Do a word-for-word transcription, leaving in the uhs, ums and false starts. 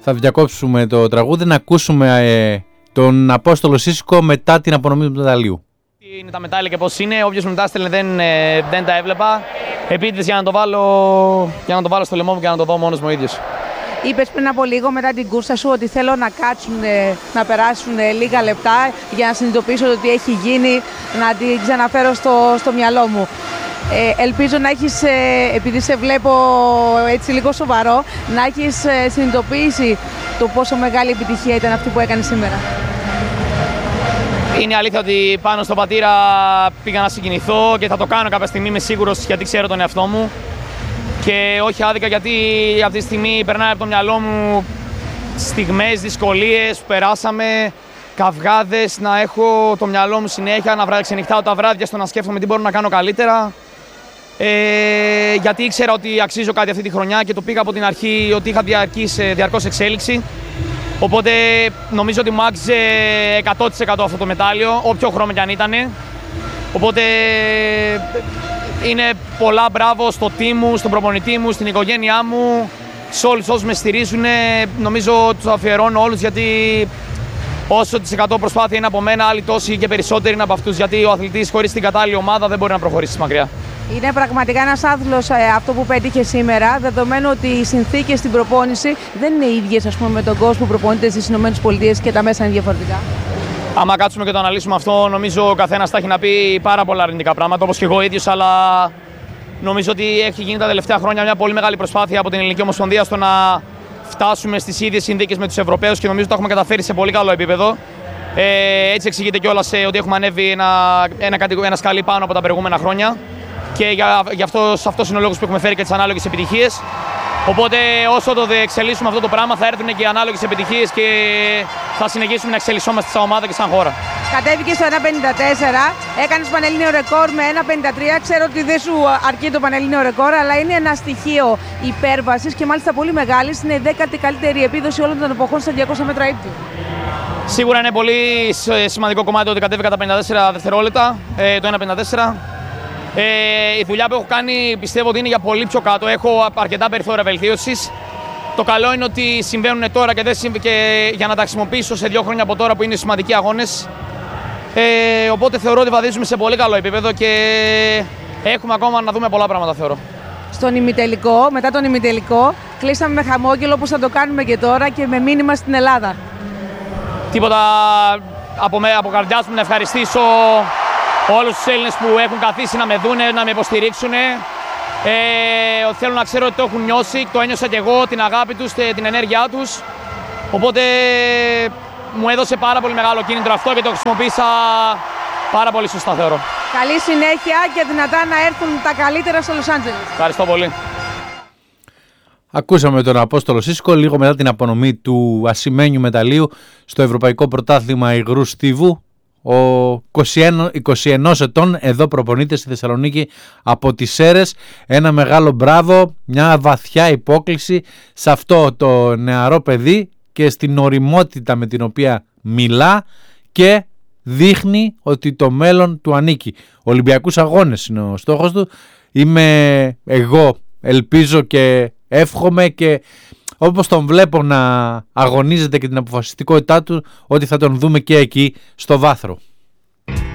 θα διακόψουμε το τραγούδι να ακούσουμε ε, τον Απόστολο Σίσκο μετά την απονομή του μεταλλίου. Είναι τα μετάλλια και πώς είναι, όποιος μου τα έστελνε δεν, ε, δεν τα έβλεπα. Επίτηδες για να το βάλω, για να το βάλω στο λαιμό μου και να το δω μόνος μου ο ίδιος. Είπες πριν από λίγο μετά την κούρσα σου ότι θέλω να κάτσουν, να περάσουν λίγα λεπτά για να συνειδητοποιήσω το τι έχει γίνει, να την ξαναφέρω στο, στο μυαλό μου. Ε, ελπίζω να έχεις, επειδή σε βλέπω έτσι λίγο σοβαρό, να έχεις συνειδητοποιήσει το πόσο μεγάλη επιτυχία ήταν αυτή που έκανε σήμερα. Είναι αλήθεια ότι πάνω στον πατήρα πήγα να συγκινηθώ και θα το κάνω κάποια στιγμή, είμαι σίγουρος, γιατί ξέρω τον εαυτό μου. Και όχι άδικα, γιατί αυτή τη στιγμή περνάει από το μυαλό μου στιγμές, δυσκολίες που περάσαμε, καυγάδες, να έχω το μυαλό μου συνέχεια, να ξενυχτάω τα βράδια στο να σκέφτομαι τι μπορώ να κάνω καλύτερα. Ε, γιατί ήξερα ότι αξίζω κάτι αυτή τη χρονιά και το πήγα από την αρχή ότι είχα διαρκής, διαρκώς εξέλιξη. Οπότε νομίζω ότι μου άξιζε εκατό τοις εκατό αυτό το μετάλλιο, όποιο χρώμα κι αν ήτανε. Οπότε είναι πολλά μπράβο στο team μου, στον προπονητή μου, στην οικογένειά μου, σε όλους όσους με στηρίζουν. Νομίζω ότι τους αφιερώνω όλους, γιατί όσο τις εκατό προσπάθεια είναι από μένα, άλλοι τόσοι και περισσότεροι είναι από αυτούς. Γιατί ο αθλητής χωρίς την κατάλληλη ομάδα δεν μπορεί να προχωρήσει μακριά. Είναι πραγματικά ένας άθλος ε, αυτό που πέτυχε σήμερα, δεδομένου ότι οι συνθήκες στην προπόνηση δεν είναι ίδιες, ας πούμε, με τον κόσμο που προπονείται στις ΗΠΑ και τα μέσα είναι διαφορετικά. Άμα κάτσουμε και το αναλύσουμε αυτό, νομίζω ο καθένας θα έχει να πει πάρα πολλά αρνητικά πράγματα, όπως και εγώ ίδιος, αλλά νομίζω ότι έχει γίνει τα τελευταία χρόνια μια πολύ μεγάλη προσπάθεια από την Ελληνική Ομοσπονδία στο να φτάσουμε στις ίδιες συνθήκες με τους Ευρωπαίους και νομίζω ότι το έχουμε καταφέρει σε πολύ καλό επίπεδο. Ε, έτσι εξηγείται κιόλας ότι έχουμε ανέβει ένα, ένα, ένα σκαλί πάνω από τα προηγούμενα χρόνια. Και για, για αυτός, αυτός είναι ο λόγος που έχουμε φέρει και τις ανάλογες επιτυχίες. Οπότε όσο το εξελίσσουμε αυτό το πράγμα θα έρθουν και οι ανάλογες επιτυχίες και θα συνεχίσουμε να εξελισσόμαστε σαν ομάδα και σαν χώρα. Κατέβηκες στο ένα πενήντα τέσσερα, έκανες πανελλήνιο ρεκόρ με ένα πενήντα τρία. Ξέρω ότι δεν σου αρκεί το πανελλήνιο ρεκόρ, αλλά είναι ένα στοιχείο υπέρβασης και μάλιστα πολύ μεγάλης. Είναι η δέκατη καλύτερη επίδοση όλων των εποχών στα διακόσια μέτρα ύπτου. Σίγουρα είναι πολύ σημαντικό κομμάτι ότι κατέβηκα τα πενήντα τέσσερα δευτερόλεπτα, το ένα πενήντα τέσσερα. Ε, η δουλειά που έχω κάνει πιστεύω ότι είναι για πολύ πιο κάτω. Έχω αρκετά περιθώρια βελτίωσης. Το καλό είναι ότι συμβαίνουν τώρα και, δεν συμβ... και για να τα χρησιμοποιήσω σε δύο χρόνια από τώρα που είναι σημαντικοί αγώνες. Ε, οπότε θεωρώ ότι βαδίζουμε σε πολύ καλό επίπεδο και έχουμε ακόμα να δούμε πολλά πράγματα, θεωρώ. Στον ημιτελικό, μετά τον ημιτελικό, κλείσαμε με χαμόγελο όπως θα το κάνουμε και τώρα και με μήνυμα στην Ελλάδα. Τίποτα από, με, από καρδιάς μου να ευχαριστήσω όλους τους Έλληνες που έχουν καθίσει να με δούνε, να με υποστηρίξουν. Ε, θέλω να ξέρω ότι το έχουν νιώσει, το ένιωσα και εγώ, την αγάπη τους, την ενέργειά τους. Οπότε μου έδωσε πάρα πολύ μεγάλο κίνητρο αυτό και το χρησιμοποίησα πάρα πολύ σωστά, θεωρώ. Καλή συνέχεια και δυνατά να έρθουν τα καλύτερα στο Λος Άντζελες. Ευχαριστώ πολύ. Ακούσαμε τον Απόστολο Σίσκο λίγο μετά την απονομή του ασημένιου μεταλλίου στο Ευρωπαϊκό Πρωτάθλημα Υγρού Στίβου. Ο είκοσι ένα ετών εδώ προπονείται στη Θεσσαλονίκη από τις Σέρρες. Ένα μεγάλο μπράβο, μια βαθιά υπόκληση σε αυτό το νεαρό παιδί και στην ωριμότητα με την οποία μιλά και δείχνει ότι το μέλλον του ανήκει. Ολυμπιακούς αγώνες είναι ο στόχος του. Είμαι εγώ, ελπίζω και εύχομαι και όπως τον βλέπω να αγωνίζεται και την αποφασιστικότητά του, ότι θα τον δούμε και εκεί στο βάθρο.